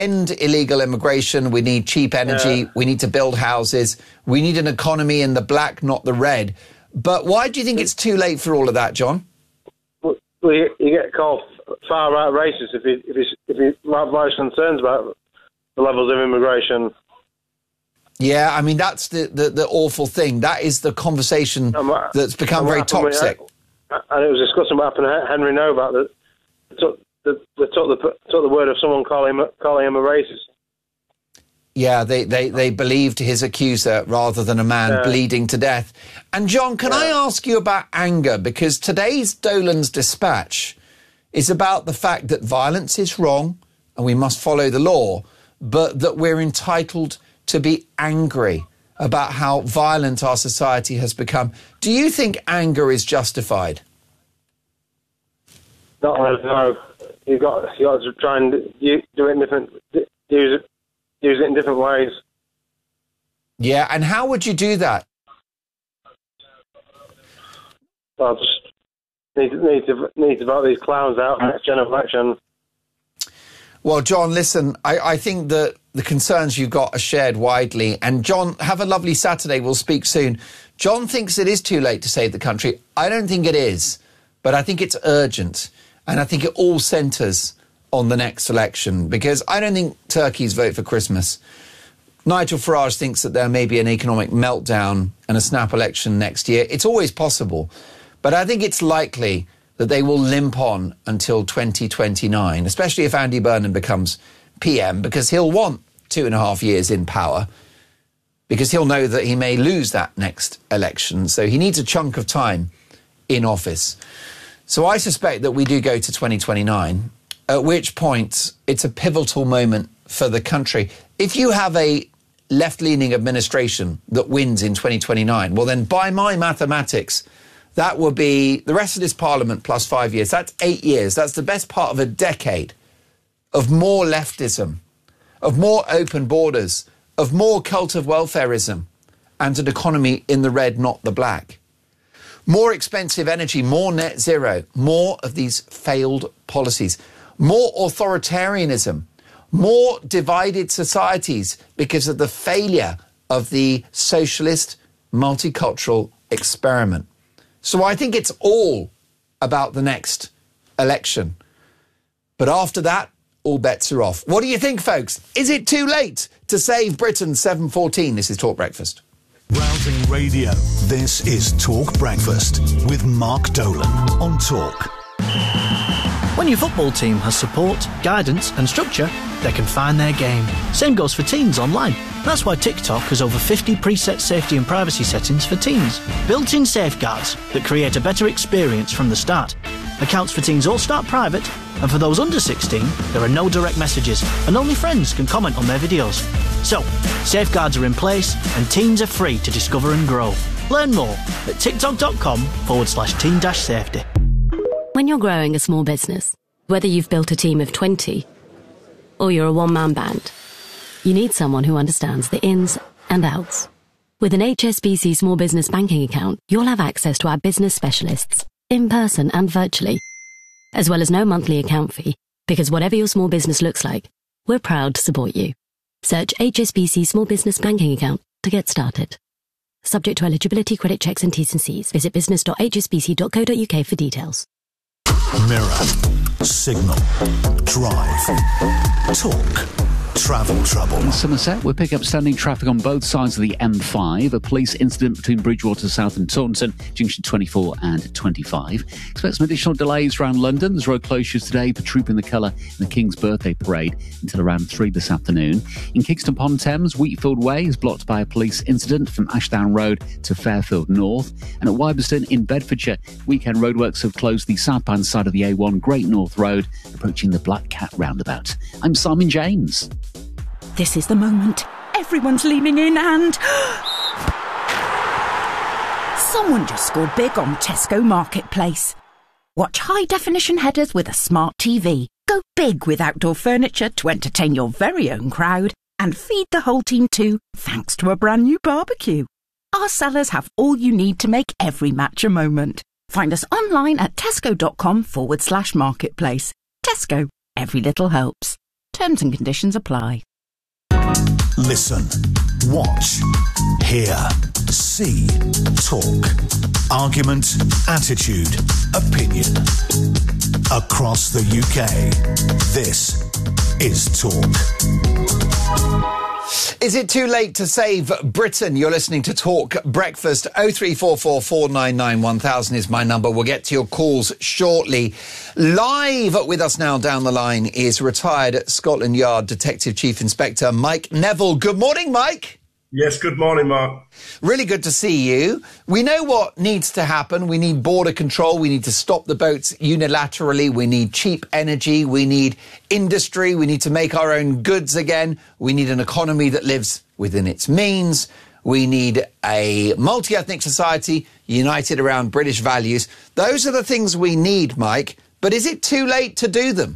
end illegal immigration. We need cheap energy. We need to build houses. We need an economy in the black, not the red. But why do you think it's too late for all of that, John? Well, you get called far-right racist if you voice concerns about the levels of immigration. Yeah, I mean, that's the awful thing. That is the conversation that's become very toxic. And it was discussing what happened to Henry Novak, that took the word of someone calling him a racist. Yeah, they believed his accuser rather than a man bleeding to death. And John, can I ask you about anger? Because today's Dolan's Dispatch is about the fact that violence is wrong and we must follow the law, but that we're entitled to be angry about how violent our society has become. Do you think anger is justified? No. You've got to try and use it in different ways. Yeah, and how would you do that? I just need to vote these clowns out next general election. Well, John, listen, I think that the concerns you've got are shared widely. And, John, have a lovely Saturday. We'll speak soon. John thinks it is too late to save the country. I don't think it is, but I think it's urgent. And I think it all centres on the next election, because I don't think Turkeys vote for Christmas. Nigel Farage thinks that there may be an economic meltdown and a snap election next year. It's always possible. But I think it's likely that they will limp on until 2029, especially if Andy Burnham becomes PM, because he'll want 2.5 years in power, because he'll know that he may lose that next election. So he needs a chunk of time in office. So I suspect that we do go to 2029, at which point it's a pivotal moment for the country. If you have a left-leaning administration that wins in 2029, well, then by my mathematics, that will be the rest of this parliament plus 5 years. That's 8 years. That's the best part of a decade of more leftism, of more open borders, of more cult of welfarism, and an economy in the red, not the black. More expensive energy, more net zero, more of these failed policies, more authoritarianism, more divided societies because of the failure of the socialist multicultural experiment. So I think it's all about the next election. But after that, all bets are off. What do you think, folks? Is it too late to save Britain? 7:14. This is Talk Breakfast. Rousing Radio. This is Talk Breakfast with Mark Dolan on Talk. When your football team has support, guidance and structure, they can find their game. Same goes for teens online. That's why TikTok has over 50 preset safety and privacy settings for teens. Built-in safeguards that create a better experience from the start. Accounts for teens all start private, and for those under 16, there are no direct messages, and only friends can comment on their videos. So, safeguards are in place, and teens are free to discover and grow. Learn more at tiktok.com/teen-safety. When you're growing a small business, whether you've built a team of 20 or you're a one-man band, you need someone who understands the ins and outs. With an HSBC Small Business Banking account, you'll have access to our business specialists, in person and virtually, as well as no monthly account fee, because whatever your small business looks like, we're proud to support you. Search HSBC Small Business Banking account to get started. Subject to eligibility, credit checks and T's and C's. Visit business.hsbc.co.uk for details. Mirror, Signal, Drive, Talk, Travel Trouble. In Somerset, we're picking up standing traffic on both sides of the M5. A police incident between Bridgewater South and Taunton, junction 24 and 25. Expect some additional delays around London. There's road closures today for Trooping the Colour in the King's Birthday Parade until around 3 this afternoon. In Kingston upon Thames, Wheatfield Way is blocked by a police incident from Ashdown Road to Fairfield North. And at Wyberston in Bedfordshire, weekend roadworks have closed the southbound side of the A1 Great North Road, approaching the Black Cat roundabout. I'm Simon James. This is the moment. Everyone's leaning in and... someone just scored big on Tesco Marketplace. Watch high-definition headers with a smart TV. Go big with outdoor furniture to entertain your very own crowd. And feed the whole team too, thanks to a brand new barbecue. Our sellers have all you need to make every match a moment. Find us online at tesco.com/marketplace. Tesco. Every little helps. Terms and conditions apply. Listen, watch, hear, see, talk. Argument, attitude, opinion. Across the UK, this is Talk. Is it too late to save Britain? You're listening to Talk Breakfast. 0344 499 1000 is my number. We'll get to your calls shortly. Live with us now down the line is retired Scotland Yard Detective Chief Inspector Mike Neville. Good morning, Mike. Yes, good morning, Mark. Really good to see you. We know what needs to happen. We need border control. We need to stop the boats unilaterally. We need cheap energy. We need industry. We need to make our own goods again. We need an economy that lives within its means. We need a multi-ethnic society united around British values. Those are the things we need, Mike. But is it too late to do them?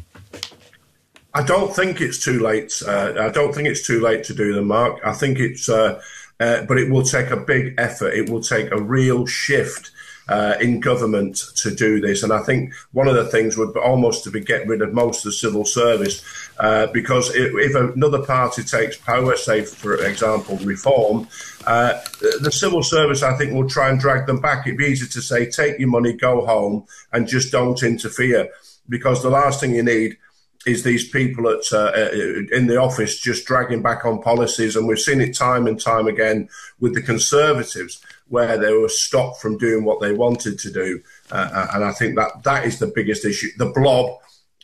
I don't think it's too late. I don't think it's too late to do them, Mark. I think it's, but it will take a big effort. It will take a real shift in government to do this. And I think one of the things would almost to be get rid of most of the civil service, because if another party takes power, say, for example, Reform, the civil service, I think, will try and drag them back. It'd be easy to say, take your money, go home, and just don't interfere, because the last thing you need is these people in the office just dragging back on policies. And we've seen it time and time again with the Conservatives, where they were stopped from doing what they wanted to do. And I think that is the biggest issue. The blob,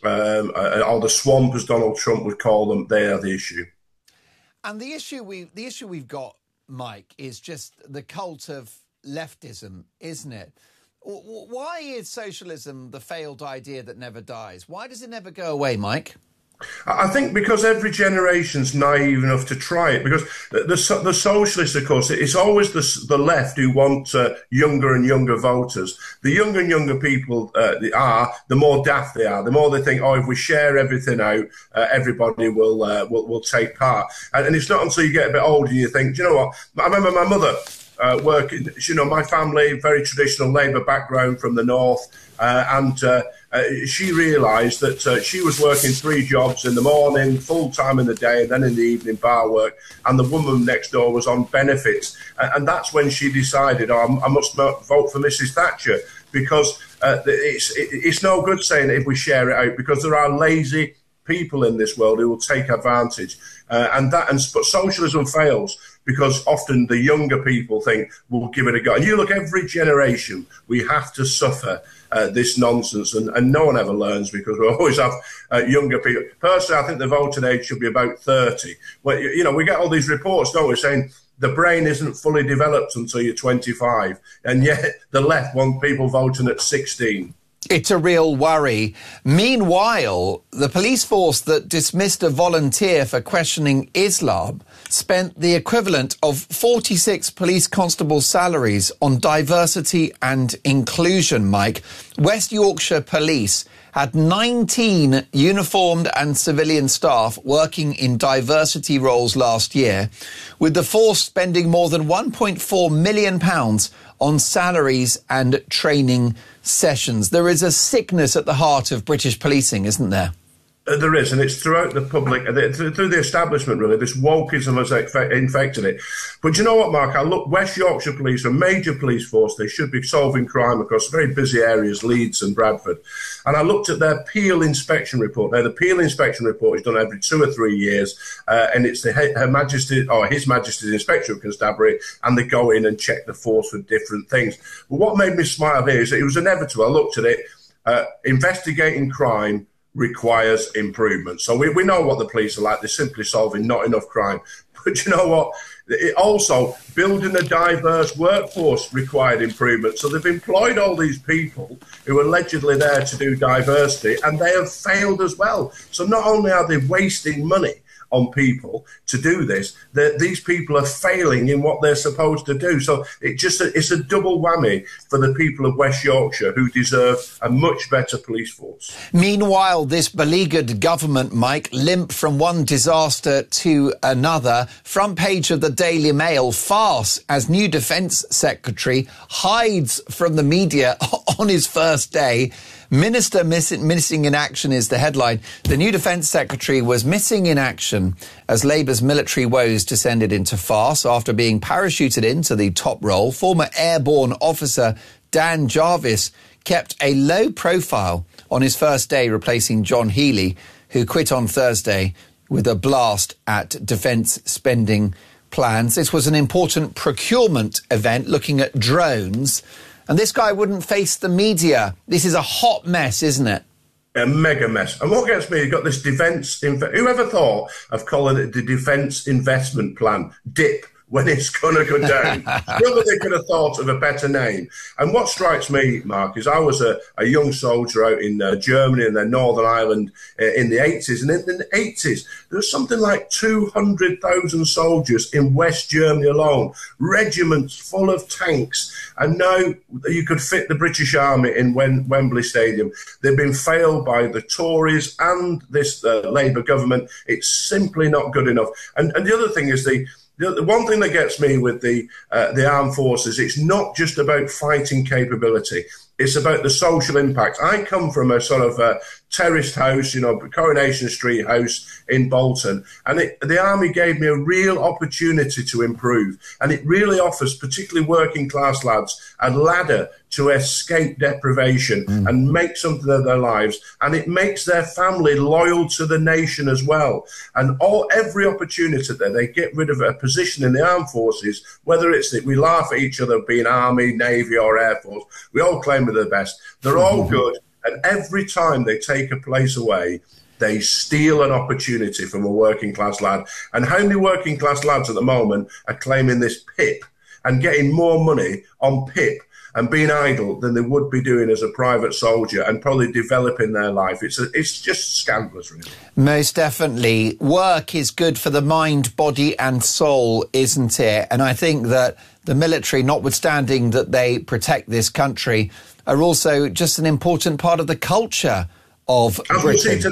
or the swamp, as Donald Trump would call them, they are the issue. And the issue we've got, Mike, is just the cult of leftism, isn't it? Why is socialism the failed idea that never dies? Why does it never go away, Mike? I think because every generation's naive enough to try it. Because the socialists, of course, it's always the left who want younger and younger voters. The younger and younger people the more daft they are. The more they think, if we share everything out, everybody will take part. And it's not until you get a bit older you think, do you know what? I remember my mother working, my family, very traditional Labour background from the north, and she realised that she was working 3 jobs in the morning, full time in the day, and then in the evening bar work, and the woman next door was on benefits. And that's when she decided, I must not vote for Mrs Thatcher, because it's no good saying that if we share it out, because there are lazy people in this world who will take advantage. But socialism fails because often the younger people think, we'll give it a go. And you look, every generation, we have to suffer this nonsense, and no one ever learns, because we always have younger people. Personally, I think the voting age should be about 30. Well, we get all these reports, don't we, saying the brain isn't fully developed until you're 25, and yet the left want people voting at 16. It's a real worry. Meanwhile, the police force that dismissed a volunteer for questioning Islam spent the equivalent of 46 police constable salaries on diversity and inclusion, Mike. West Yorkshire Police had 19 uniformed and civilian staff working in diversity roles last year, with the force spending more than £1.4 million on salaries and training sessions. There is a sickness at the heart of British policing, isn't there? There is, and it's throughout the public, through the establishment, really. This wokeism has infected it. But you know what, Mark? I look, West Yorkshire Police are a major police force. They should be solving crime across very busy areas, Leeds and Bradford. And I looked at their Peel inspection report. Now, the Peel inspection report is done every 2 or 3 years, and it's Her Majesty, or His Majesty's Inspector of Constabulary, and they go in and check the force for different things. But what made me smile here is that it was inevitable. I looked at it, investigating crime requires improvement. So we know what the police are like. They're simply solving not enough crime. But you know what? It also, building a diverse workforce required improvement. So they've employed all these people who are allegedly there to do diversity, and they have failed as well. So not only are they wasting money on people to do this, these people are failing in what they're supposed to do. So it's a double whammy for the people of West Yorkshire, who deserve a much better police force. Meanwhile, this beleaguered government, Mike, limp from one disaster to another. Front page of the Daily Mail, farce as new Defence Secretary hides from the media on his first day. Minister missing in action is the headline. The new Defence Secretary was missing in action as Labour's military woes descended into farce after being parachuted into the top role. Former airborne officer Dan Jarvis kept a low profile on his first day, replacing John Healey, who quit on Thursday with a blast at defence spending plans. This was an important procurement event looking at drones, and this guy wouldn't face the media. This is a hot mess, isn't it? A mega mess. And what gets me, you've got this whoever thought of calling it the Defence Investment Plan, DIP, when it's going to go down? Whether they could have thought of a better name. And what strikes me, Mark, is I was a young soldier out in Germany and then Northern Ireland in the 80s. And in the 80s, there was something like 200,000 soldiers in West Germany alone, regiments full of tanks. And now you could fit the British Army in Wembley Stadium. They've been failed by the Tories and this Labour government. It's simply not good enough. And the other thing is the one thing that gets me with the armed forces, it's not just about fighting capability. It's about the social impact. I come from a sort of terraced house, Coronation Street house in Bolton, and the army gave me a real opportunity to improve. And it really offers, particularly working class lads, a ladder to escape deprivation and make something of their lives. And it makes their family loyal to the nation as well. And every opportunity that they get rid of a position in the armed forces, whether it's that we laugh at each other being army, navy or air force, we all claim we're the best. They're all good. And every time they take a place away, they steal an opportunity from a working class lad. And how many working class lads at the moment are claiming this PIP and getting more money on PIP and being idle than they would be doing as a private soldier and probably developing their life? It's just scandalous, really. Most definitely. Work is good for the mind, body and soul, isn't it? And I think that the military, notwithstanding that they protect this country, are also just an important part of the culture of Britain.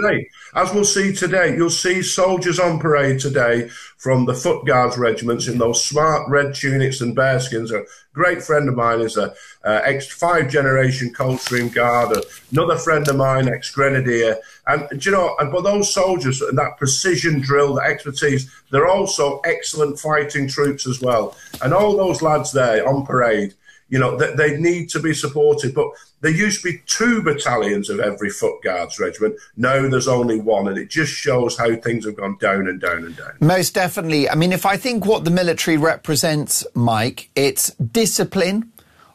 As we'll see today, you'll see soldiers on parade today from the Foot Guards regiments in those smart red tunics and bearskins. A great friend of mine is a ex-5-generation Coldstream Guard. Another friend of mine, ex-Grenadier. And, but those soldiers and that precision drill, the expertise, they're also excellent fighting troops as well. And all those lads there on parade, they need to be supported. But there used to be 2 battalions of every Foot Guards regiment. Now there's only 1, and it just shows how things have gone down and down and down. Most definitely. I mean, if I think what the military represents, Mike, it's discipline,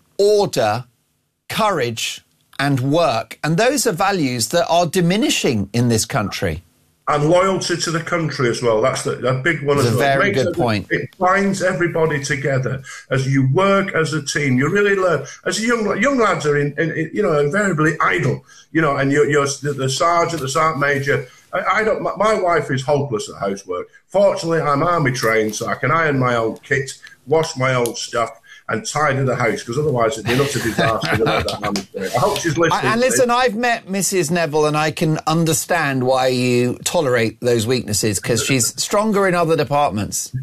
order, courage and work. And those are values that are diminishing in this country. And loyalty to the country as well. That's a big one as well. That's a very good point. It binds everybody together. As you work as a team, you really learn. As young lads are invariably idle, and you're the sergeant, the sergeant major. My wife is hopeless at housework. Fortunately, I'm army trained, so I can iron my own kit, wash my own stuff, and tidy the house, because otherwise it'd be an utter disaster without that army training. I hope she's listening. And listen, I've met Mrs. Neville, and I can understand why you tolerate those weaknesses, because she's stronger in other departments.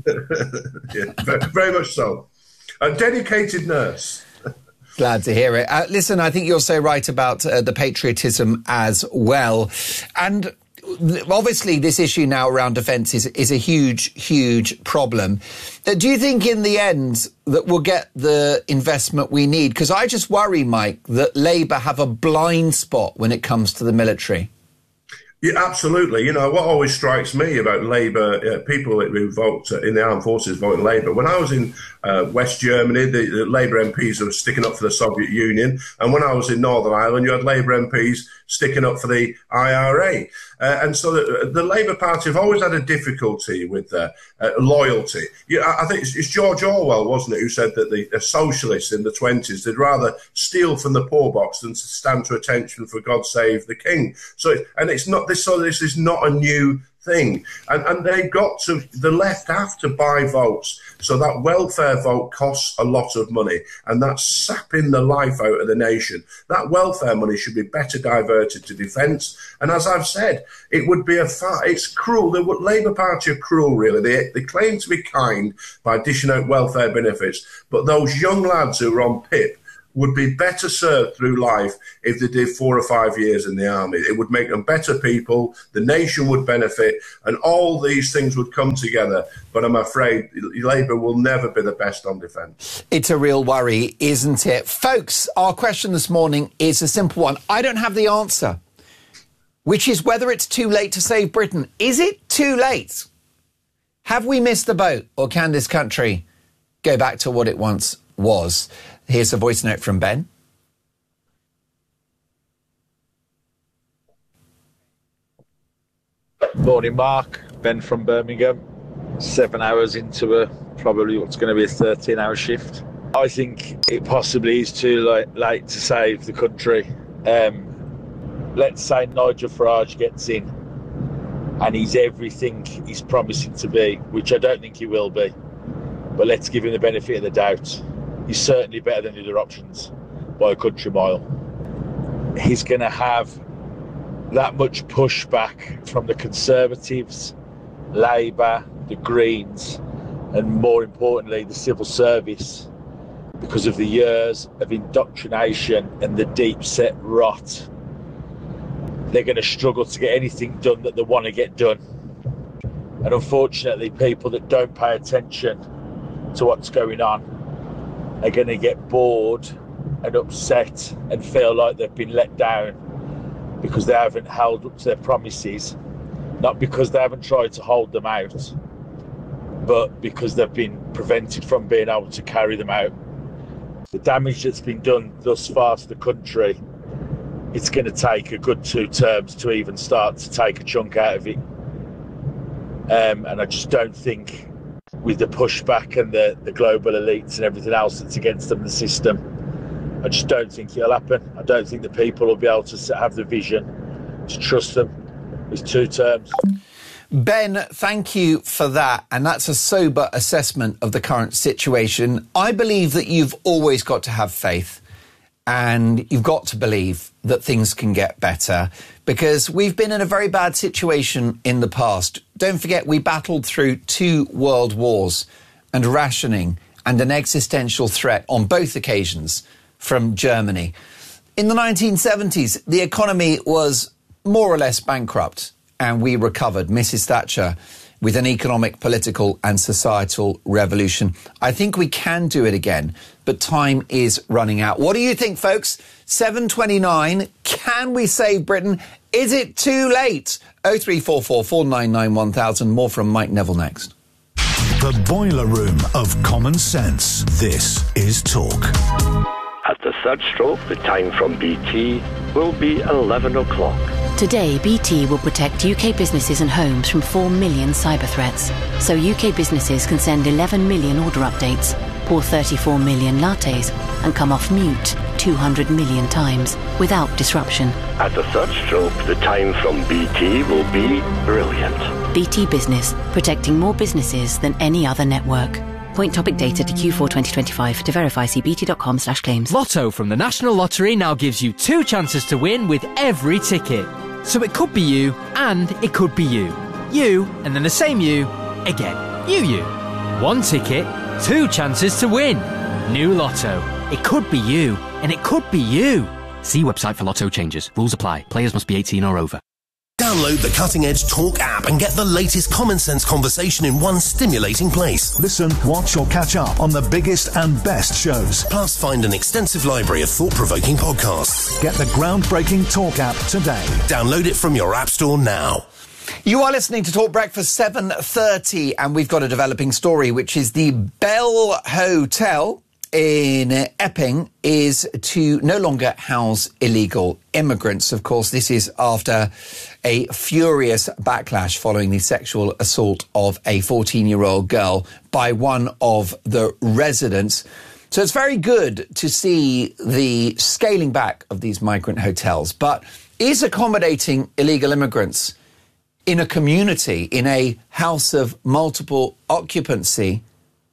Yeah, very much so. A dedicated nurse. Glad to hear it. Listen, I think you're so right about the patriotism as well. And obviously, this issue now around defence is a huge, huge problem. Do you think in the end that we'll get the investment we need? Because I just worry, Mike, that Labour have a blind spot when it comes to the military. Yeah, absolutely. What always strikes me about Labour, people who vote in the armed forces vote Labour. When I was in West Germany, the Labour MPs were sticking up for the Soviet Union. And when I was in Northern Ireland, you had Labour MPs sticking up for the IRA. And so the Labour Party have always had a difficulty with loyalty. I think it's George Orwell, wasn't it, who said that the socialists in the 20s, they'd rather steal from the poor box than to stand to attention for God Save the King. This is not a new thing. And they've got to, the left have to buy votes. So that welfare vote costs a lot of money, and that's sapping the life out of the nation. That welfare money should be better diverted to defence. And as I've said, it would be it's cruel. The Labour Party are cruel, really. They claim to be kind by dishing out welfare benefits, but those young lads who are on PIP would be better served through life if they did 4 or 5 years in the army. It would make them better people, the nation would benefit, and all these things would come together. But I'm afraid Labour will never be the best on defence. It's a real worry, isn't it? Folks, our question this morning is a simple one. I don't have the answer, which is whether it's too late to save Britain. Is it too late? Have we missed the boat, or can this country go back to what it once was? Here's a voice note from Ben. Morning, Mark. Ben from Birmingham. 7 hours into probably what's going to be a 13-hour shift. I think it possibly is too late to save the country. Let's say Nigel Farage gets in and he's everything he's promising to be, which I don't think he will be. But let's give him the benefit of the doubt. He's certainly better than the other options by a country mile. He's going to have that much pushback from the Conservatives, Labour, the Greens, and more importantly, the civil service, because of the years of indoctrination and the deep-set rot. They're going to struggle to get anything done that they want to get done. And unfortunately, people that don't pay attention to what's going on are going to get bored and upset and feel like they've been let down because they haven't held up to their promises, not because they haven't tried to hold them out, but because they've been prevented from being able to carry them out. The damage that's been done thus far to the country, it's going to take a good 2 terms to even start to take a chunk out of it. And I just don't think, with the pushback and the global elites and everything else that's against them, the system, I just don't think it'll happen. I don't think the people will be able to have the vision to trust them. It's 2 terms. Ben, thank you for that. And that's a sober assessment of the current situation. I believe that you've always got to have faith, and you've got to believe that things can get better, because we've been in a very bad situation in the past. Don't forget, we battled through 2 world wars and rationing and an existential threat on both occasions from Germany. In the 1970s, the economy was more or less bankrupt, and we recovered. Mrs. Thatcher with an economic, political and societal revolution. I think we can do it again, but time is running out. What do you think, folks? 7:29. Can we save Britain? Is it too late? 0344 499 1000. More from Mike Neville next. The boiler room of common sense. This is Talk. At the third stroke, the time from BT will be 11 o'clock. Today, BT will protect UK businesses and homes from 4 million cyber threats, so UK businesses can send 11 million order updates, pour 34 million lattes, and come off mute 200 million times without disruption. At the third stroke, the time from BT will be brilliant. BT Business, protecting more businesses than any other network. Point topic data to Q4 2025. To verify, see bt.com/claims. Lotto from the National Lottery now gives you 2 chances to win with every ticket. So it could be you, and it could be you. You, and then the same you, again. You. 1 ticket, 2 chances to win. New Lotto. It could be you, and it could be you. See website for Lotto changes. Rules apply. Players must be 18 or over. Download the cutting-edge Talk app and get the latest common sense conversation in one stimulating place. Listen, watch or catch up on the biggest and best shows. Plus, find an extensive library of thought-provoking podcasts. Get the groundbreaking Talk app today. Download it from your app store now. You are listening to Talk Breakfast 7:30, and we've got a developing story, which is the Bell Hotel in Epping is to no longer house illegal immigrants. Of course, this is after a furious backlash following the sexual assault of a 14-year-old girl by one of the residents. So it's very good to see the scaling back of these migrant hotels. But is accommodating illegal immigrants in a community, in a house of multiple occupancy,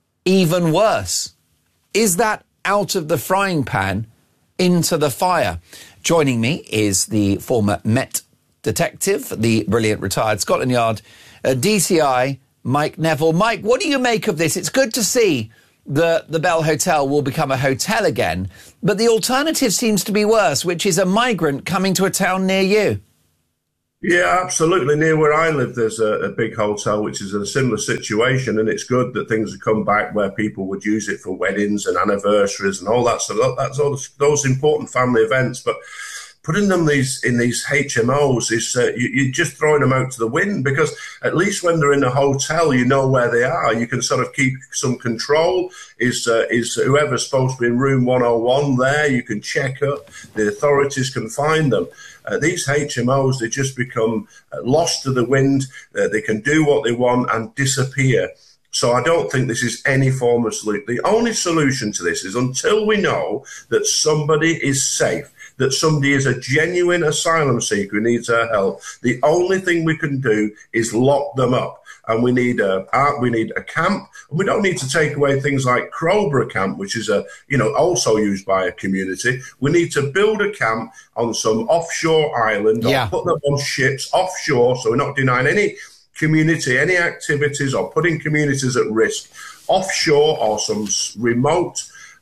even worse? Is that out of the frying pan into the fire? Joining me is the former Met detective, the brilliant retired Scotland Yard DCI, Mike Neville. Mike, what do you make of this? It's good to see the Bell Hotel will become a hotel again. But the alternative seems to be worse, which is a migrant coming to a town near you. Yeah, absolutely. Near where I live, there's a big hotel which is in a similar situation, and it's good that things have come back where people would use it for weddings and anniversaries and all that stuff. That's all those important family events. But putting them in these HMOs is you're just throwing them out to the wind, because at least when they're in a hotel, you know where they are. You can sort of keep some control. Is whoever's supposed to be in room 101 there? You can check up. The authorities can find them. These HMOs, they just become lost to the wind. They can do what they want and disappear. So I don't think this is any form of solution. The only solution to this is until we know that somebody is safe, that somebody is a genuine asylum seeker who needs our help, the only thing we can do is lock them up. And we need a camp. And we don't need to take away things like Crowborough Camp, which is also used by a community. We need to build a camp on some offshore island, or put them on ships offshore, so we're not denying any community, any activities, or putting communities at risk offshore or some remote,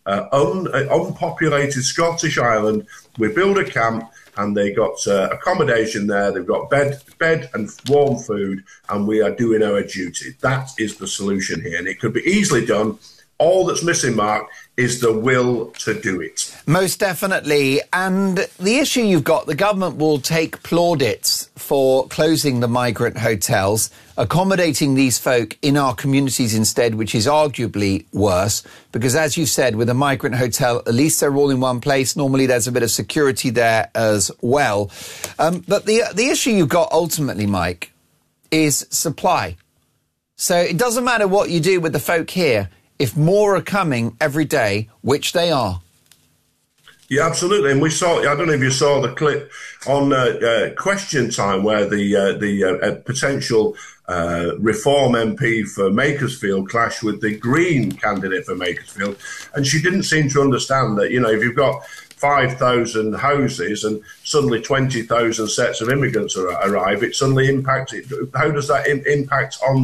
unpopulated Scottish island. We build a camp, and they got accommodation there. They've got bed and warm food, and we are doing our duty. That is the solution here, and it could be easily done. All that's missing, Mark, is the will to do it. Most definitely. And the issue you've got, the government will take plaudits for closing the migrant hotels, accommodating these folk in our communities instead, which is arguably worse, because as you've said, with a migrant hotel, at least they're all in one place. Normally there's a bit of security there as well. But the issue you've got ultimately, Mike, is supply. So it doesn't matter what you do with the folk here. If more are coming every day, which they are. Yeah, absolutely. And we saw, I don't know if you saw the clip on Question Time where the potential Reform MP for Makersfield clashed with the Green candidate for Makersfield. And she didn't seem to understand that, if you've got 5,000 houses and suddenly 20,000 sets of immigrants arrive, it suddenly impacts it. How does that impact on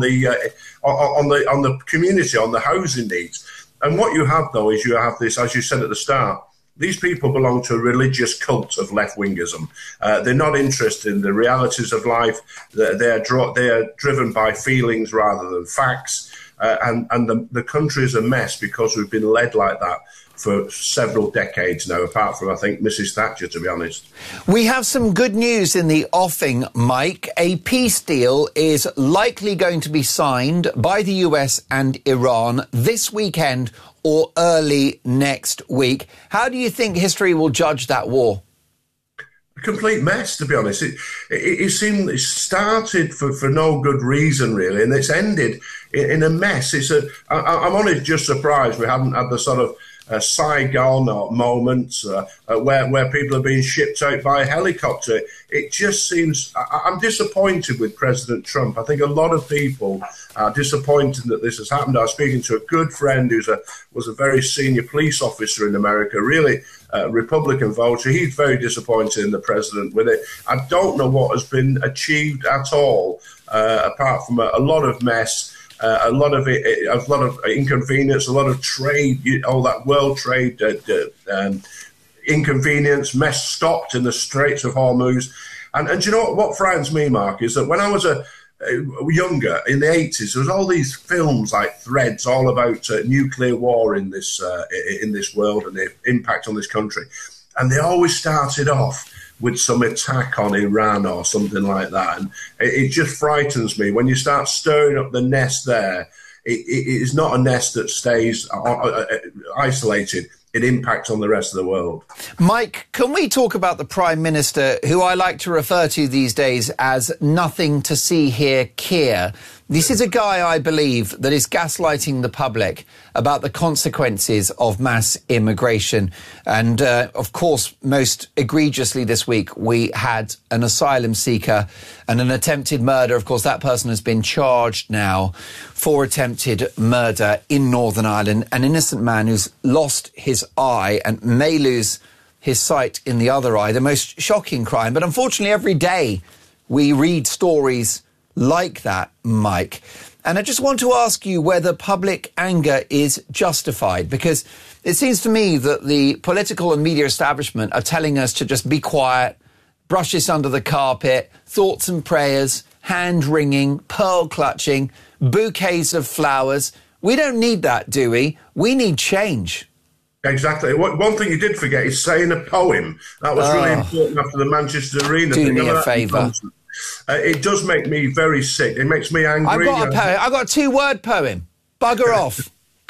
the community, on the housing needs? And what you have, though, is you have this, as you said at the start, these people belong to a religious cult of left-wingism. They're not interested in the realities of life. They are driven by feelings rather than facts. And the country is a mess because we've been led like that for several decades now, apart from, I think, Mrs. Thatcher, to be honest. We have some good news in the offing, Mike. A peace deal is likely going to be signed by the US and Iran this weekend or early next week. How do you think history will judge that war? A complete mess, to be honest. It seemed it started for no good reason, really, and it's ended in a mess. I'm only just surprised we haven't had the sort of Saigon moments where people are being shipped out by helicopter. It just seems, I'm disappointed with President Trump. I think a lot of people are disappointed that this has happened. I was speaking to a good friend who was a very senior police officer in America, really Republican voter. He's very disappointed in the president with it. I don't know what has been achieved at all, apart from a lot of mess. A lot of inconvenience, a lot of trade, all that world trade inconvenience, mess stopped in the Straits of Hormuz. And do you know what frightens me, Mark, is that when I was younger, in the 80s, there was all these films like Threads all about nuclear war in this world and the impact on this country. And they always started off with some attack on Iran or something like that. And it just frightens me. When you start stirring up the nest there, it is not a nest that stays isolated. It impacts on the rest of the world. Mike, can we talk about the Prime Minister, who I like to refer to these days as nothing to see here, Keir? This is a guy, I believe, that is gaslighting the public about the consequences of mass immigration. And, of course, most egregiously this week, we had an asylum seeker and an attempted murder. Of course, that person has been charged now for attempted murder in Northern Ireland. An innocent man who's lost his eye and may lose his sight in the other eye. The most shocking crime. But unfortunately, every day we read stories like that, Mike. And I just want to ask you whether public anger is justified, because it seems to me that the political and media establishment are telling us to just be quiet, brush this under the carpet, thoughts and prayers, hand-wringing, pearl-clutching, bouquets of flowers. We don't need that, do we? We need change. Exactly. One thing you did forget is saying a poem. That was really important after the Manchester Arena thing. Do me a favour. It does make me very sick. It makes me angry. I've got a poem. I've got a 2-word poem. Bugger off.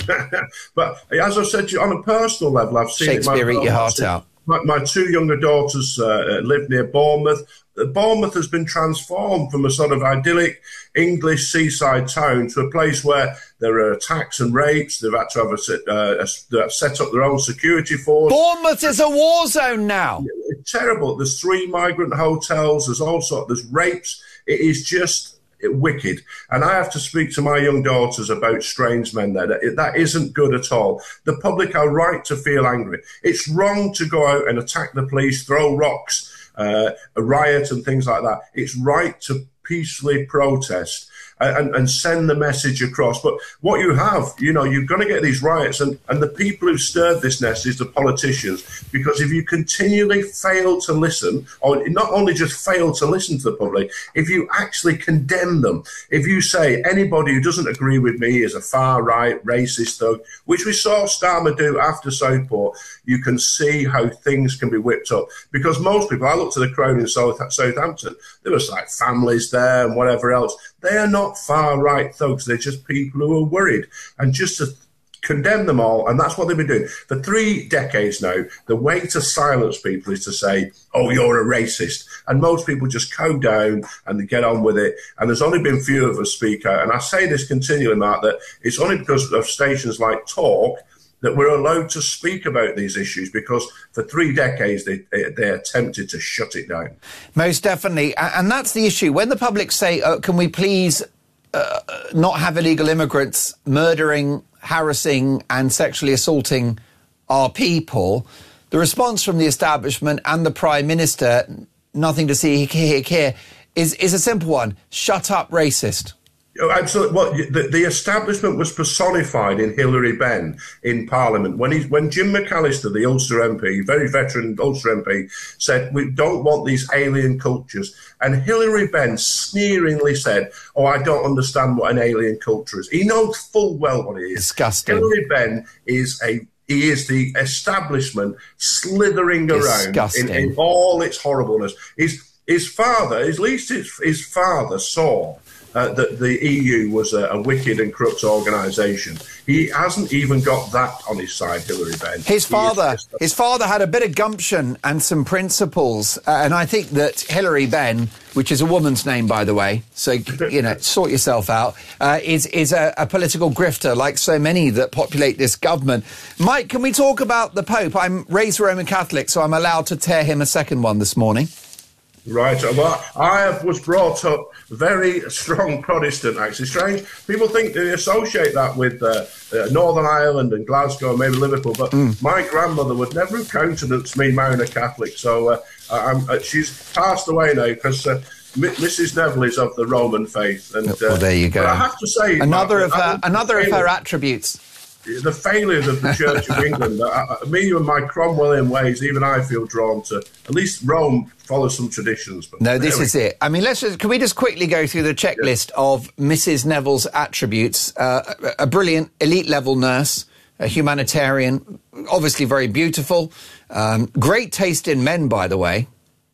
But as I said to you, on a personal level, I've seen Shakespeare, eat your heart out. My 2 younger daughters live near Bournemouth. Bournemouth has been transformed from a sort of idyllic English seaside town to a place where there are attacks and rapes. They've had to have set up their own security force. Bournemouth is a war zone now. It's terrible. There's 3 migrant hotels. There's all sorts. There's rapes. It is just wicked. And I have to speak to my young daughters about strange men there. That isn't good at all. The public are right to feel angry. It's wrong to go out and attack the police, throw rocks, a riot and things like that. It's right to peacefully protest and send the message across. But what you have, you're going to get these riots, and the people who stirred this nest is the politicians, because if you continually fail to listen, or not only just fail to listen to the public, if you actually condemn them, if you say anybody who doesn't agree with me is a far-right racist thug, which we saw Starmer do after Southport, you can see how things can be whipped up. Because most people, I looked at the crowd in Southampton, there was like families there and whatever else. They are not far-right thugs. They're just people who are worried. And just to condemn them all, and that's what they've been doing. For 3 decades now, the way to silence people is to say, oh, you're a racist. And most people just calm down and they get on with it. And there's only been few of us speak out. And I say this continually, Mark, that it's only because of stations like Talk that we're allowed to speak about these issues, because for 3 decades they attempted to shut it down. Most definitely. And that's the issue. When the public say, can we please not have illegal immigrants murdering, harassing and sexually assaulting our people, the response from the establishment and the Prime Minister, nothing to see here, is a simple one. Shut up, racist. Absolutely. Well, the establishment was personified in Hilary Benn in Parliament when Jim McAllister, the Ulster MP, very veteran Ulster MP, said we don't want these alien cultures, and Hilary Benn sneeringly said, "Oh, I don't understand what an alien culture is." He knows full well what it is. Disgusting. Hilary Benn is the establishment slithering around in all its horribleness. His father, at least his father, saw that the EU was a wicked and corrupt organisation. He hasn't even got that on his side, Hilary Benn. His father had a bit of gumption and some principles, and I think that Hilary Benn, which is a woman's name, by the way, so, sort yourself out, is a political grifter, like so many that populate this government. Mike, can we talk about the Pope? I'm raised Roman Catholic, so I'm allowed to tear him a second one this morning. Right. Well, I was brought up very strong Protestant, actually. Strange. People think they associate that with Northern Ireland and Glasgow and maybe Liverpool, but my grandmother would never have countenanced me marrying a Catholic. So she's passed away now because Mrs. Neville is of the Roman faith. And, well, there you go. I have to say... Another of her attributes. The failures of the Church of England, me and my Cromwellian ways, even I feel drawn to. At least Rome follows some traditions. But no, this is it. I mean, can we just quickly go through the checklist of Mrs. Neville's attributes? A brilliant elite-level nurse, a humanitarian, obviously very beautiful, great taste in men, by the way.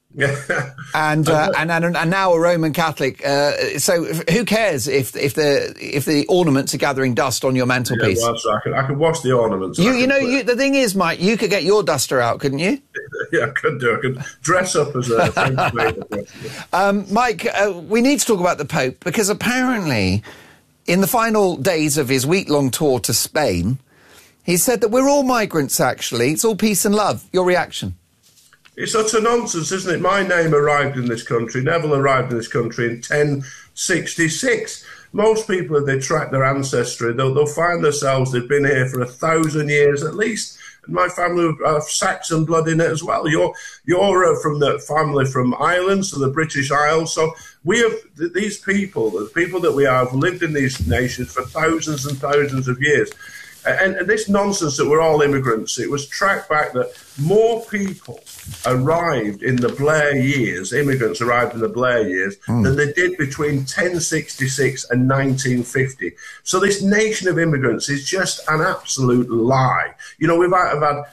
and now a Roman Catholic. So who cares if the ornaments are gathering dust on your mantelpiece? Yeah, well, so I can wash the ornaments. The thing is, Mike, you could get your duster out, couldn't you? Yeah, I could do. I could dress up as a French maid. Mike, we need to talk about the Pope, because apparently, in the final days of his week-long tour to Spain, he said that we're all migrants. Actually, it's all peace and love. Your reaction? It's utter nonsense, isn't it? My name arrived in this country, Neville arrived in this country in 1066. Most people, if they track their ancestry, they'll find themselves, they've been here for 1,000 years at least. my family have Saxon blood in it as well. You're from the family from Ireland, so the British Isles. So we have these people, the people that we have lived in these nations for thousands and thousands of years. And this nonsense that we're all immigrants, it was tracked back that more people arrived in the Blair years, immigrants arrived in the Blair years, than they did between 1066 and 1950. So this nation of immigrants is just an absolute lie. You know, we might have had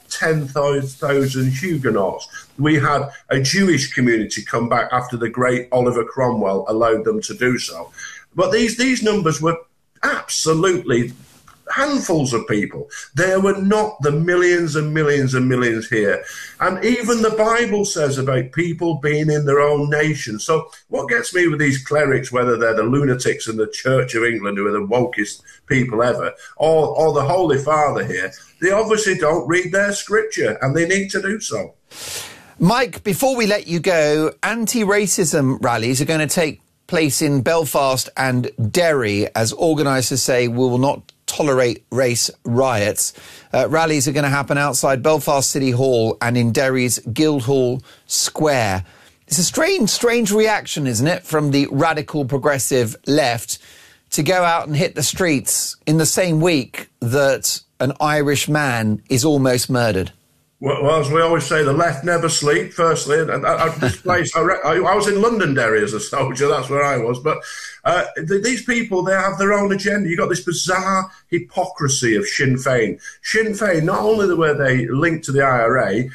10,000 Huguenots. We had a Jewish community come back after the great Oliver Cromwell allowed them to do so. But these numbers were absolutely handfuls of people. There were not the millions and millions and millions here. And even the Bible says about people being in their own nation. So what gets me with these clerics, whether they're the lunatics in the Church of England who are the wokest people ever, or the Holy Father here, they obviously don't read their scripture, and they need to do so. Mike, before we let you go, anti-racism rallies are going to take place in Belfast and Derry as organisers say we will not tolerate race riots. Rallies are going to happen outside Belfast City Hall and in Derry's Guildhall Square. It's a strange reaction, isn't it, from the radical progressive left to go out and hit the streets in the same week that an Irish man is almost murdered. Well, as we always say, the left never sleep, firstly. And this place, I was in Londonderry as a soldier, that's where I was. But these people, they have their own agenda. You've got this bizarre hypocrisy of Sinn Féin. Sinn Féin, not only were they linked to the IRA,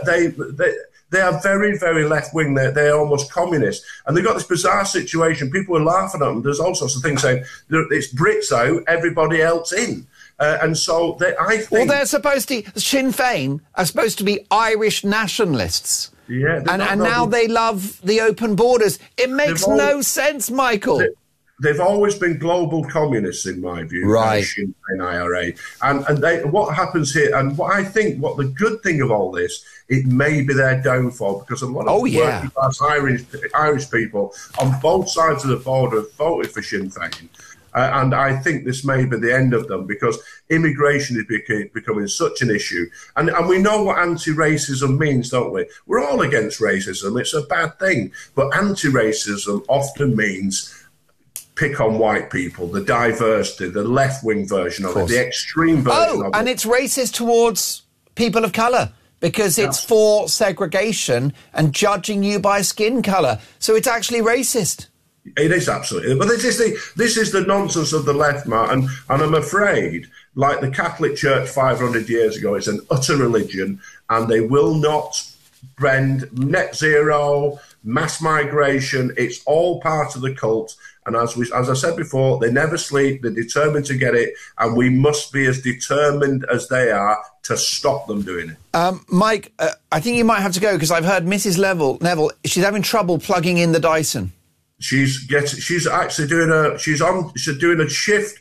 they are very, very left-wing. They're almost communist. And they've got this bizarre situation. People are laughing at them. There's all sorts of things saying, it's Brits out, everybody else in. And so I think... Well, they're supposed to... Sinn Féin are supposed to be Irish nationalists. Yeah. And now they love the open borders. It makes no sense, Michael. They've always been global communists, in my view. Right. Sinn Féin IRA. And what happens here, and what I think, what the good thing of all this, it may be their downfall, because a lot of working class Irish people on both sides of the border have voted for Sinn Féin. And I think this may be the end of them, because immigration is becoming such an issue. And we know what anti-racism means, don't we? We're all against racism. It's a bad thing. But anti-racism often means pick on white people, the diversity, the left-wing version of it, the extreme version of it. And it's racist towards people of colour, because it's for segregation and judging you by skin colour. So it's actually racist. It is absolutely, but this is the nonsense of the left, Matt, and I'm afraid, like the Catholic Church 500 years ago, it's an utter religion, and they will not bend net zero, mass migration. It's all part of the cult, and as I said before, they never sleep. They're determined to get it, and we must be as determined as they are to stop them doing it. Mike, I think you might have to go, because I've heard Mrs. Neville. She's having trouble plugging in the Dyson. She's actually doing a shift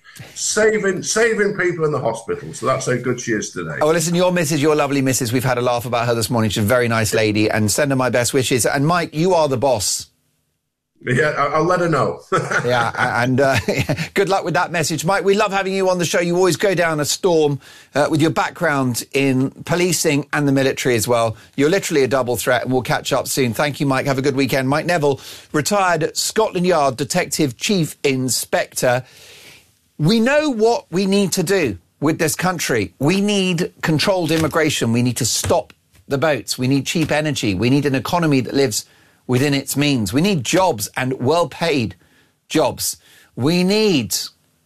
saving people in the hospital. So that's how good she is today. Oh, well, listen, your lovely missus, we've had a laugh about her this morning. She's a very nice lady, and send her my best wishes. And Mike, you are the boss. Yeah, I'll let her know. Yeah, and good luck with that message. Mike, we love having you on the show. You always go down a storm with your background in policing and the military as well. You're literally a double threat, and we'll catch up soon. Thank you, Mike. Have a good weekend. Mike Neville, retired Scotland Yard Detective Chief Inspector. We know what we need to do with this country. We need controlled immigration. We need to stop the boats. We need cheap energy. We need an economy that lives within its means. We need jobs, and well-paid jobs. We need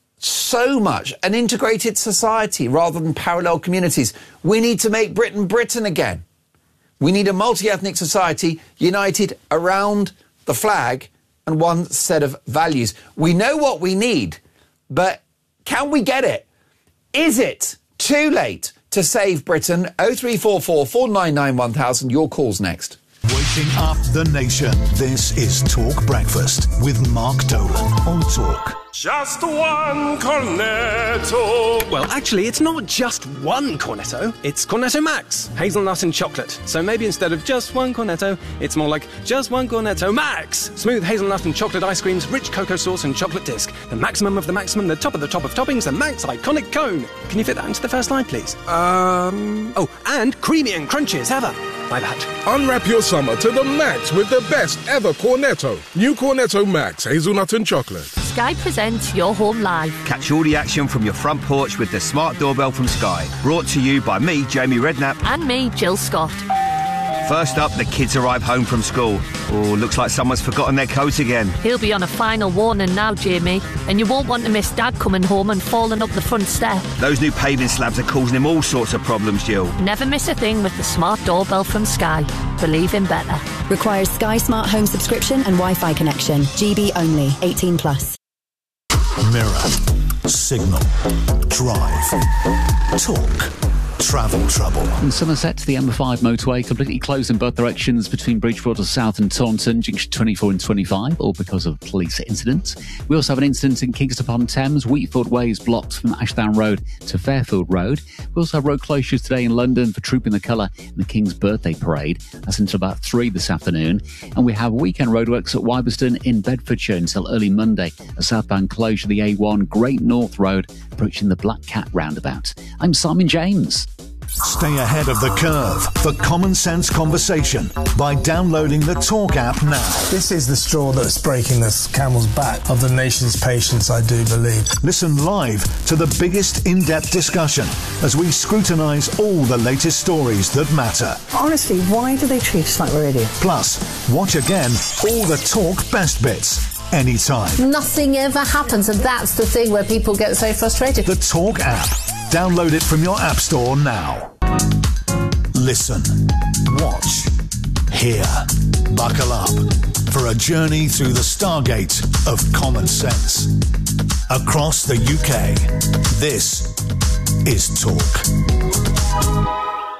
so much an integrated society rather than parallel communities. We need to make Britain Britain again. We need a multi-ethnic society united around the flag and one set of values. We know what we need, but can we get it? Is it too late to save Britain? 0344 499 1000. Your call's next. Waking up the nation. This is Talk Breakfast with Mark Dolan on Talk. Just one Cornetto. Well, actually, it's not just one Cornetto. It's Cornetto Max, hazelnut and chocolate. So maybe instead of just one Cornetto, it's more like just one Cornetto Max. Smooth hazelnut and chocolate ice creams, rich cocoa sauce and chocolate disc. The maximum of the maximum, the top of toppings, the Max iconic cone. Can you fit that into the first line, please? Oh, and creamy and crunchy as ever. My bad. Unwrap your summer to the max with the best ever Cornetto. New Cornetto Max, hazelnut and chocolate. Sky presents Your Home Live. Catch all the action from your front porch with the smart doorbell from Sky. Brought to you by me, Jamie Redknapp. And me, Jill Scott. First up, the kids arrive home from school. Oh, looks like someone's forgotten their coat again. He'll be on a final warning now, Jamie. And you won't want to miss Dad coming home and falling up the front step. Those new paving slabs are causing him all sorts of problems, Jill. Never miss a thing with the smart doorbell from Sky. Believe in better. Requires Sky Smart Home subscription and Wi-Fi connection. GB only. 18+. Mirror, Signal, Drive, Talk. Travel trouble. In Somerset, the M5 motorway completely closed in both directions between Bridgewater South and Taunton, junction 24 and 25, all because of police incidents. We also have an incident in Kingston upon Thames. Wheatfield Way is blocked from Ashdown Road to Fairfield Road. We also have road closures today in London for Trooping the Colour in the King's Birthday Parade. That's until about 3 this afternoon. And we have weekend roadworks at Wyberston in Bedfordshire until early Monday. A southbound closure of the A1 Great North Road approaching the Black Cat roundabout. I'm Simon James. Stay ahead of the curve for common sense conversation by downloading the Talk app now. This is the straw that's breaking the camel's back of the nation's patience, I do believe. Listen live to the biggest in-depth discussion as we scrutinise all the latest stories that matter. Honestly, why do they treat us like we're idiots? Plus, watch again all the Talk best bits. Anytime. Nothing ever happens, and that's the thing where people get so frustrated. The Talk app. Download it from your app store now. Listen, watch, hear. Buckle up for a journey through the stargate of common sense. Across the UK, this is Talk.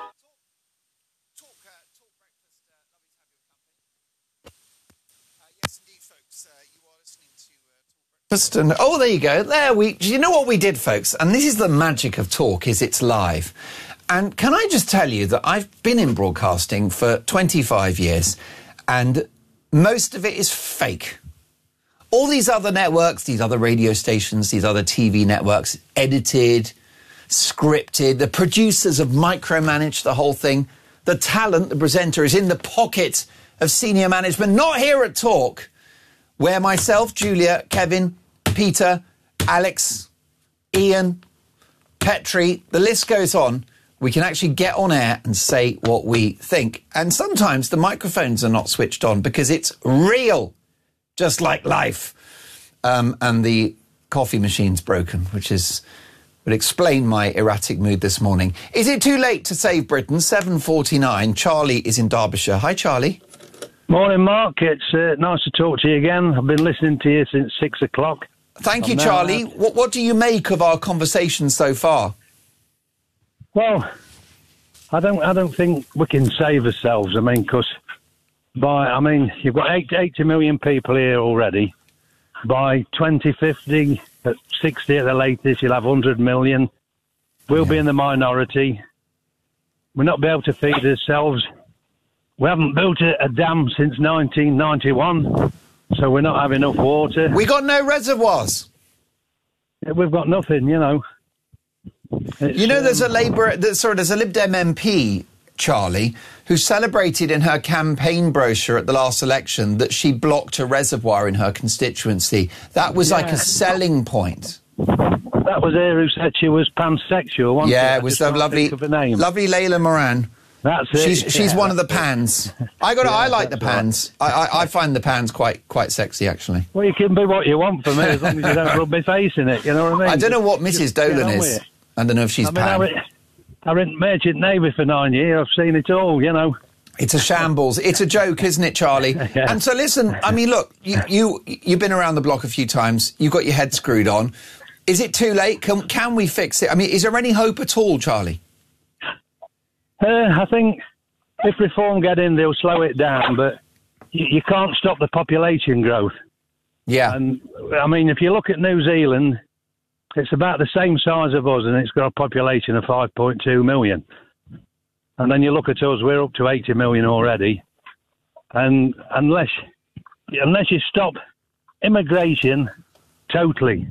Oh, there you go. You know what we did, folks? And this is the magic of Talk, is it's live. And can I just tell you that I've been in broadcasting for 25 years, and most of it is fake. All these other networks, these other radio stations, these other TV networks, edited, scripted. The producers have micromanaged the whole thing. The talent, the presenter, is in the pocket of senior management, not here at Talk, where myself, Julia, Kevin, Peter, Alex, Ian, Petri, the list goes on. We can actually get on air and say what we think. And sometimes the microphones are not switched on because it's real, just like life. And the coffee machine's broken, which would explain my erratic mood this morning. Is it too late to save Britain? 7:49. Charlie is in Derbyshire. Hi, Charlie. Morning, Mark. It's nice to talk to you again. I've been listening to you since 6 o'clock. Thank you, Charlie. What do you make of our conversation so far? Well, I don't think we can save ourselves. I mean, because you've got 80 million people here already. By 2050, at 60 at the latest, you'll have 100 million. We'll be in the minority. We'll not be able to feed ourselves. We haven't built a dam since 1991, so we're not having enough water. We got no reservoirs. Yeah, we've got nothing, you know. There's a there's a Lib Dem MP, Charlie, who celebrated in her campaign brochure at the last election that she blocked a reservoir in her constituency. That was like a selling point. That was her who said she was pansexual, wasn't it? Yeah, it was lovely Layla Moran. That's it. She's one of the pans. I like the pans. Right. I find the pans quite sexy, actually. Well, you can be what you want for me as long as you don't rub my face in it. You know what I mean? I don't know what Mrs. Dolan is. I don't know if she's pan. I ran Merchant Navy for 9 years. I've seen it all. You know. It's a shambles. It's a joke, isn't it, Charlie? Yeah. And so listen. I mean, look. You've been around the block a few times. You've got your head screwed on. Is it too late? Can we fix it? I mean, is there any hope at all, Charlie? I think if reform get in, they'll slow it down, but you can't stop the population growth. Yeah. And, I mean, if you look at New Zealand, it's about the same size of us, and it's got a population of 5.2 million. And then you look at us, we're up to 80 million already. And unless you stop immigration totally,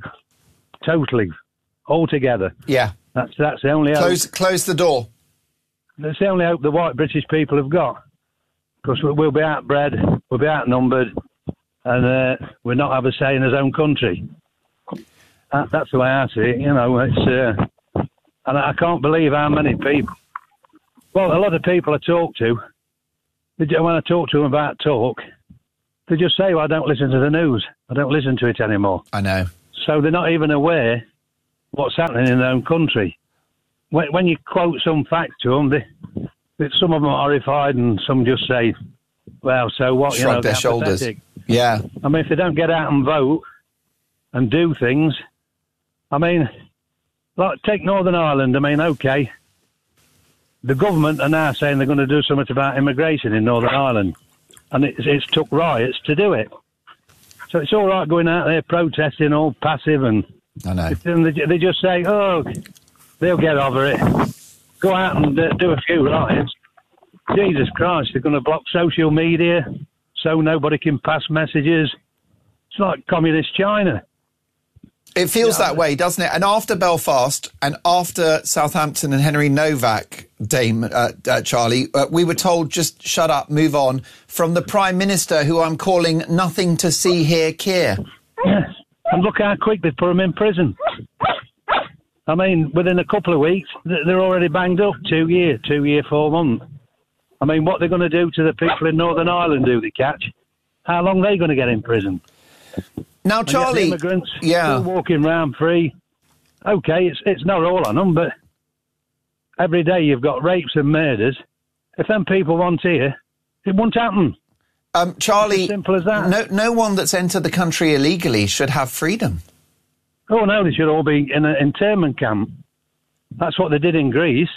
altogether. Yeah. That's the only hope. Close the door. That's the only hope the white British people have got. Because we'll be outbred, we'll be outnumbered, and we'll not have a say in his own country. That's the way I see it, you know. It's and I can't believe how many people. Well, a lot of people I talk to, when I talk to them about talk, they just say, well, I don't listen to the news. I don't listen to it anymore. I know. So they're not even aware what's happening in their own country. When you quote some facts to them, some of them are horrified and some just say, well, so what? Shrug their shoulders. Pathetic. Yeah. I mean, if they don't get out and vote and do things, I mean, like, take Northern Ireland. I mean, okay, the government are now saying they're going to do something about immigration in Northern Ireland, and it's took riots to do it. So it's all right going out there protesting, all passive, and I know. They just say, oh, they'll get over it. Go out and do a few riots. Jesus Christ, they're going to block social media so nobody can pass messages. It's like communist China. It feels that way, doesn't it? And after Belfast and after Southampton and Henry Novak, Charlie, we were told just shut up, move on, from the Prime Minister, who I'm calling nothing to see, hear, care. Yes, and look how quick they put him in prison. I mean, within a couple of weeks, they're already banged up 2 year, 4 months. I mean, what they're going to do to the people in Northern Ireland who they catch, how long are they going to get in prison? Now, Charlie, immigrants still walking around free. Okay, it's not all on them, but every day you've got rapes and murders. If them people want here, it won't happen. Charlie, as simple as that. No one that's entered the country illegally should have freedom. Oh no, they should all be in an internment camp. That's what they did in Greece.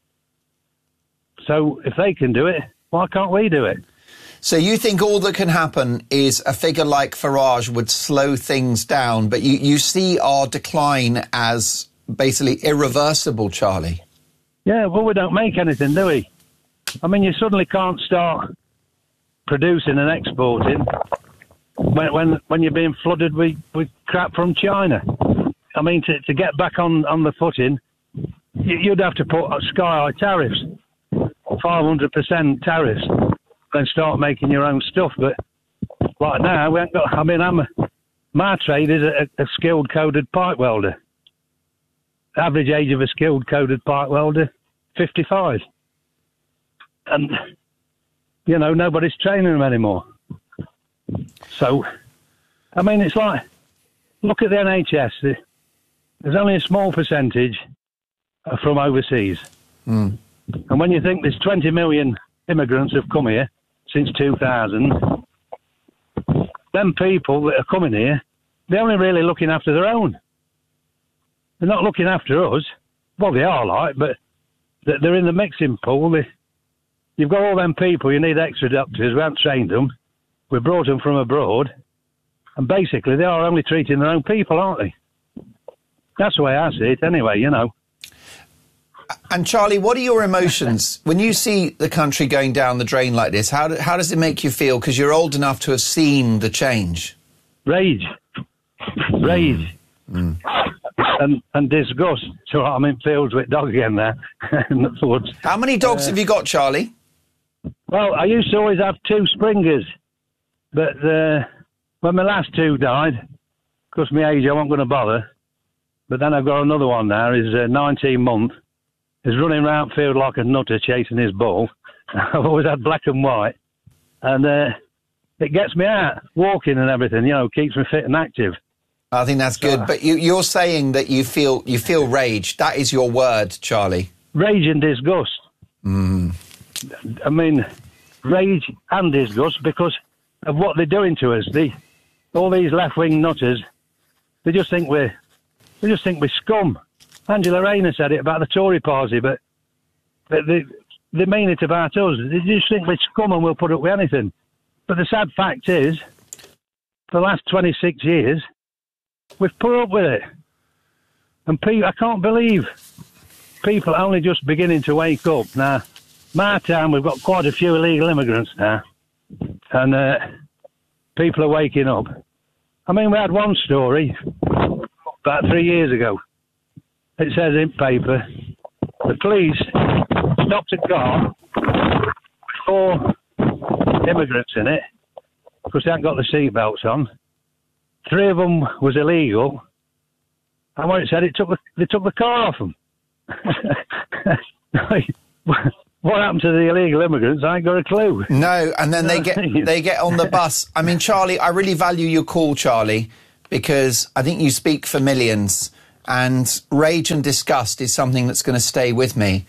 So if they can do it, why can't we do it? So you think all that can happen is a figure like Farage would slow things down, but you see our decline as basically irreversible, Charlie? Yeah, well, we don't make anything, do we? I mean, you suddenly can't start producing and exporting when you're being flooded with crap from China. I mean, to get back on the footing, you'd have to put sky-high tariffs, 500% tariffs, then start making your own stuff. But right now, we ain't got. I mean, my trade is a skilled coded pipe welder. Average age of a skilled coded pipe welder, 55. And, you know, nobody's training them anymore. So, I mean, it's like, look at the NHS. There's only a small percentage from overseas. Mm. And when you think there's 20 million immigrants have come here since 2000, them people that are coming here, they're only really looking after their own. They're not looking after us. Well, they are, like, but they're in the mixing pool. You've got all them people, you need extra doctors. We haven't trained them. We brought them from abroad. And basically, they are only treating their own people, aren't they? That's the way I see it anyway, you know. And Charlie, what are your emotions when you see the country going down the drain like this? How does it make you feel? Because you're old enough to have seen the change. Rage. And disgust. So I'm in fields with dogs again there in the woods. How many dogs have you got, Charlie? Well, I used to always have 2 Springers, but when my last 2 died, because my age, I wasn't going to bother. But then I've got another one now. He's 19 months. He's running around field like a nutter chasing his ball. I've always had black and white. And it gets me out, walking and everything, you know, keeps me fit and active. I think that's good. But you're saying that you feel rage. That is your word, Charlie. Rage and disgust. Mm. I mean, rage and disgust because of what they're doing to us. All these left-wing nutters, they just think we're scum. Angela Rayner said it about the Tory party, but they mean it about us. They just think we're scum and we'll put up with anything. But the sad fact is, for the last 26 years, we've put up with it. And I can't believe people are only just beginning to wake up. Now, my town, we've got quite a few illegal immigrants now. And people are waking up. I mean, we had one story about 3 years ago. It says in paper, the police stopped a car with 4 immigrants in it because they hadn't got the seatbelts on. 3 of them was illegal. And when it said they took the car off them. What happened to the illegal immigrants? I ain't got a clue. No, and then they get on the bus. I mean, Charlie, I really value your call, Charlie, because I think you speak for millions. And rage and disgust is something that's going to stay with me.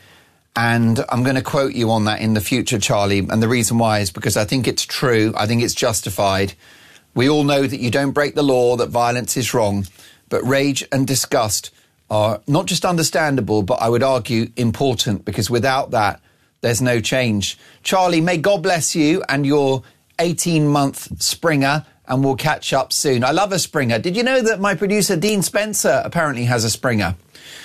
And I'm going to quote you on that in the future, Charlie. And the reason why is because I think it's true. I think it's justified. We all know that you don't break the law, that violence is wrong. But rage and disgust are not just understandable, but I would argue important, because without that, there's no change. Charlie, may God bless you and your 18-month Springer, and we'll catch up soon. I love a Springer. Did you know that my producer, Dean Spencer, apparently has a Springer?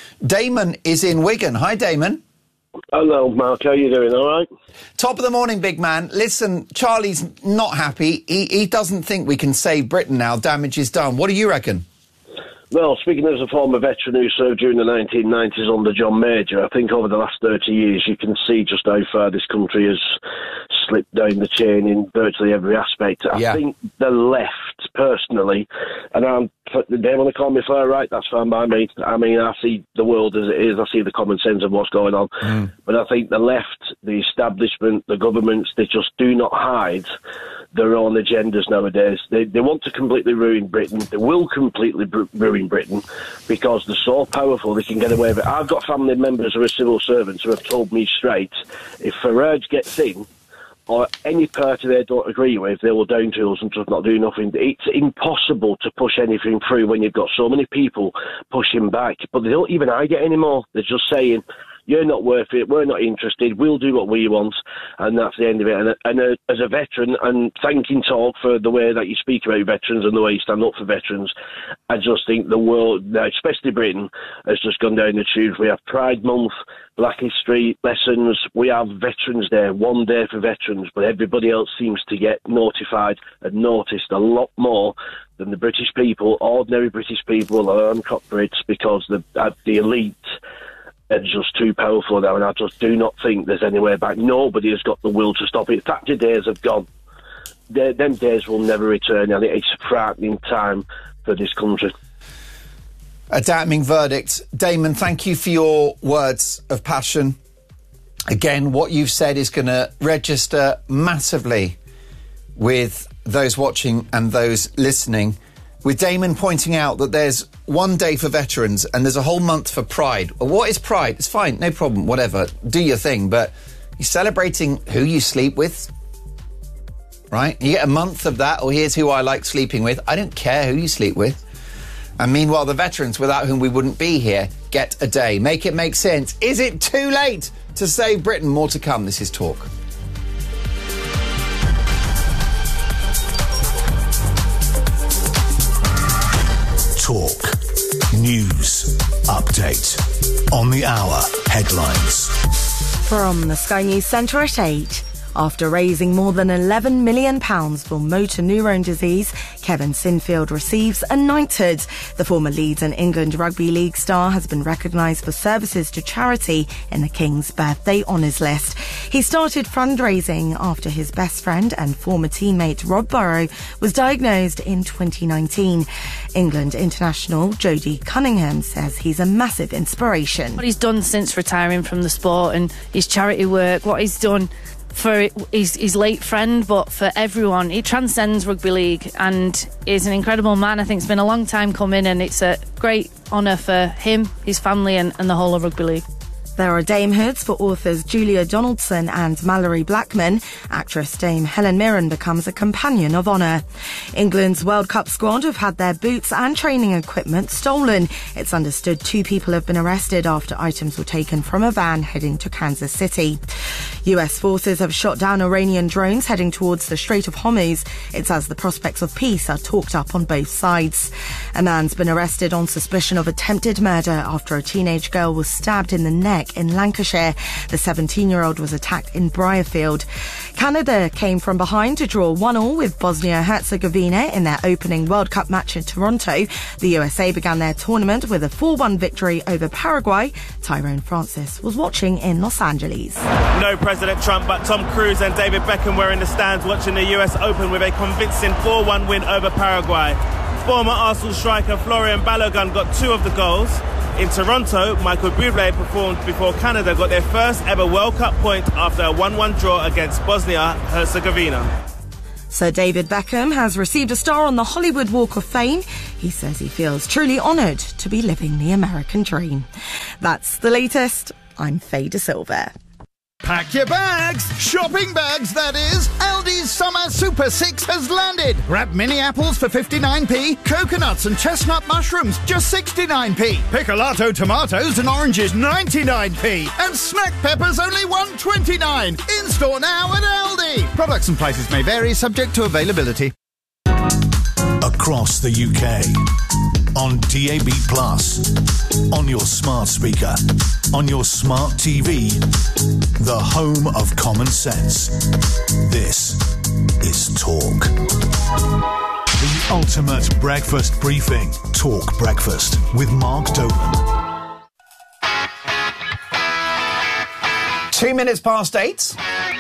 Damon is in Wigan. Hi, Damon. Hello, Mark. How you doing? All right? Top of the morning, big man. Listen, Charlie's not happy. He doesn't think we can save Britain now. Damage is done. What do you reckon? Well, speaking as a former veteran who served during the 1990s under John Major, I think over the last 30 years you can see just how far this country has slipped down the chain in virtually every aspect. I think the left, personally, and they want to call me far right, that's fine by me. I mean, I see the world as it is. I see the common sense of what's going on. But I think the left, the establishment, the governments, they just do not hide their own agendas nowadays. They want to completely ruin Britain. They will completely ruin Britain because they're so powerful they can get away with it. I've got family members who are civil servants who have told me straight, if Farage gets in, or any party they don't agree with, they will down tools and just not do nothing. It's impossible to push anything through when you've got so many people pushing back. But they don't even hide it anymore. They're just saying, you're not worth it, we're not interested, we'll do what we want, and that's the end of it. And as a veteran, and thanking Talk for the way that you speak about veterans and the way you stand up for veterans, I just think the world, especially Britain, has just gone down the tubes. We have Pride Month, Black History lessons, we have Veterans Day, one day for veterans, but everybody else seems to get notified and noticed a lot more than the British people, ordinary British people, or uncut Brits, because the elite are just too powerful now, and I just do not think there's any way back. Nobody has got the will to stop it. Thatcher days have gone. Them days will never return, and it's a frightening time for this country. A damning verdict. Damon, thank you for your words of passion. Again, what you've said is going to register massively with those watching and those listening. With Damon pointing out that there's one day for veterans and there's a whole month for Pride. Well, what is Pride? It's fine, no problem, whatever. Do your thing, but you're celebrating who you sleep with, right? You get a month of that, or here's who I like sleeping with. I don't care who you sleep with. And meanwhile, the veterans without whom we wouldn't be here get a day. Make it make sense. Is it too late to save Britain? More to come. This is Talk. Talk. News. Update. On the hour. Headlines. From the Sky News Centre at 8. After raising more than £11 million for motor neurone disease, Kevin Sinfield receives a knighthood. The former Leeds and England Rugby League star has been recognised for services to charity in the King's Birthday Honours List. He started fundraising after his best friend and former teammate Rod Burrow was diagnosed in 2019. England international Jodie Cunningham says he's a massive inspiration. What he's done since retiring from the sport and his charity work, what he's done for his late friend, but for everyone. He transcends rugby league and is an incredible man. I think it's been a long time coming, and it's a great honour for him, his family and the whole of rugby league. There are damehoods for authors Julia Donaldson and Mallory Blackman. Actress Dame Helen Mirren becomes a companion of honour. England's World Cup squad have had their boots and training equipment stolen. It's understood 2 people have been arrested after items were taken from a van heading to Kansas City. US forces have shot down Iranian drones heading towards the Strait of Hormuz. It's as the prospects of peace are talked up on both sides. A man's been arrested on suspicion of attempted murder after a teenage girl was stabbed in the neck in Lancashire. The 17-year-old was attacked in Briarfield. Canada came from behind to draw 1-1 with Bosnia-Herzegovina in their opening World Cup match in Toronto. The USA began their tournament with a 4-1 victory over Paraguay. Tyrone Francis was watching in Los Angeles. No President Trump, but Tom Cruise and David Beckham were in the stands watching the US Open with a convincing 4-1 win over Paraguay. Former Arsenal striker Florian Balogun got 2 of the goals. In Toronto, Michael Bublé performed before Canada got their first ever World Cup point after a 1-1 draw against Bosnia-Herzegovina. Sir David Beckham has received a star on the Hollywood Walk of Fame. He says he feels truly honoured to be living the American dream. That's the latest. I'm Faye De Silva. Pack your bags! Shopping bags, that is! Aldi's Summer Super 6 has landed! Grab mini apples for 59p, coconuts and chestnut mushrooms just 69p, picolato tomatoes and oranges 99p, and snack peppers only 129. In store now at Aldi! Products and prices may vary, subject to availability. Across the UK, on DAB+, on your smart speaker, on your smart TV, the home of common sense. This is Talk. The ultimate breakfast briefing. Talk Breakfast with Mark Dolan. 2 minutes past 8.